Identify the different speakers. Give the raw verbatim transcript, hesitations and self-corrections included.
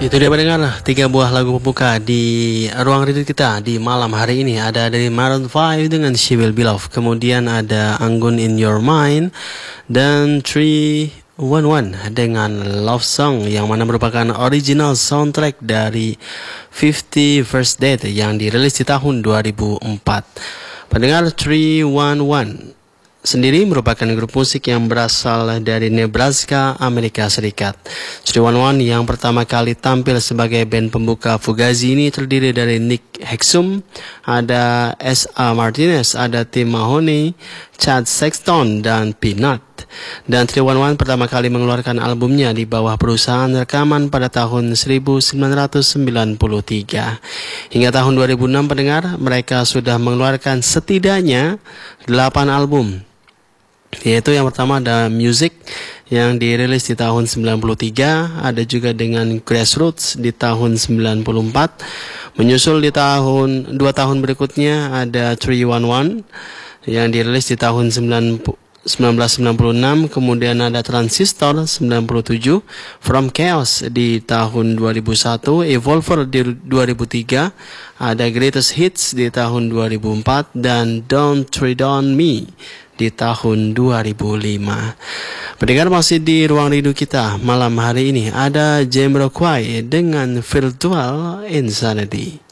Speaker 1: Itu dia pendengar, tiga buah lagu pembuka di ruang read kita di malam hari ini. Ada dari Maroon five dengan She Will Be Loved, kemudian ada Anggun In Your Mind, dan three one one dengan Love Song, yang mana merupakan original soundtrack dari fifty First Date yang dirilis di tahun dua ribu empat. Pendengar, three one one sendiri merupakan grup musik yang berasal dari Nebraska, Amerika Serikat. three one one yang pertama kali tampil sebagai band pembuka Fugazi ini terdiri dari Nick Hexum, ada S A Martinez, ada Tim Mahoney, Chad Sexton, dan Peanut. Dan three one one pertama kali mengeluarkan albumnya di bawah perusahaan rekaman pada tahun seribu sembilan ratus sembilan puluh tiga. Hingga tahun dua ribu enam, pendengar, mereka sudah mengeluarkan setidaknya delapan album. Yaitu yang pertama ada Music yang dirilis di tahun sembilan puluh tiga, ada juga dengan Grassroots di tahun sembilan puluh empat. Menyusul di tahun dua tahun berikutnya ada three one one yang dirilis di tahun sembilan belas sembilan puluh enam, kemudian ada Transistor sembilan puluh tujuh, From Chaos di tahun dua ribu satu, Evolver di dua ribu tiga, ada Greatest Hits di tahun dua ribu empat, dan Don't Tread On Me di tahun dua ribu lima. Pendengar, masih di ruang rindu kita malam hari ini ada Jamiroquai dengan Virtual Insanity.